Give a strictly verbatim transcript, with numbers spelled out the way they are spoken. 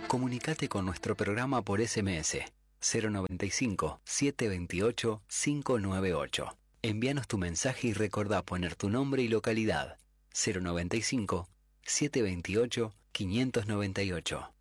Comunicate con nuestro programa por S M S cero noventa y cinco, setecientos veintiocho, quinientos noventa y ocho. Envíanos tu mensaje y recordá poner tu nombre y localidad. cero noventa y cinco, setecientos veintiocho, quinientos noventa y ocho.